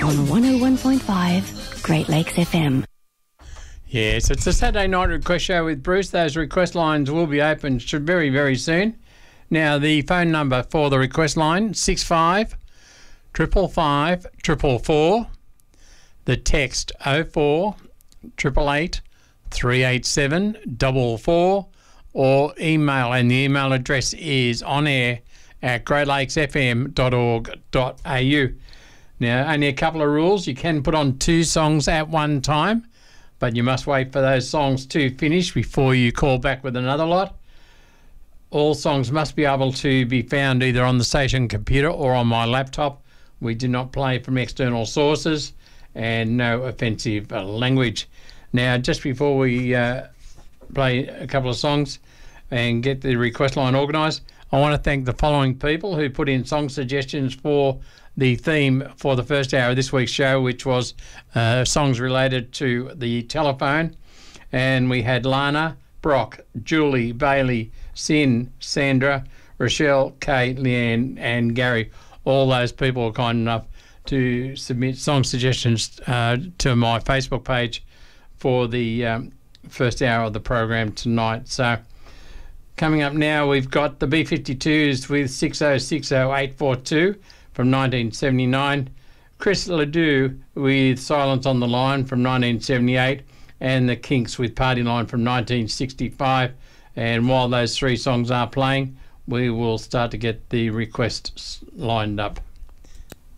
on 101.5 Great Lakes FM. Yes, it's a Saturday night request show with Bruce. Those request lines will be open very, very soon. Now, the phone number for the request line, 65 555 444. The text 04 888 387 44, or email, and the email address is onair@greatlakesfm.org.au. Now, only a couple of rules. You can put on 2 songs at one time, but you must wait for those songs to finish before you call back with another lot. All songs must be able to be found either on the station computer or on my laptop. We do not play from external sources, and no offensive language. Now, just before we play a couple of songs and get the request line organised, I want to thank the following people who put in song suggestions for the theme for the first hour of this week's show, which was songs related to the telephone. And we had Lana, Brock, Julie, Bailey, Sin, Sandra, Rochelle, Kay, Leanne and Gary. All those people were kind enough to submit song suggestions to my Facebook page for the first hour of the program tonight. So coming up now, we've got the B-52s with 6060842 from 1979, Chris Ledoux with Silence on the Line from 1978, and the Kinks with Party Line from 1965. And while those 3 songs are playing, we will start to get the requests lined up.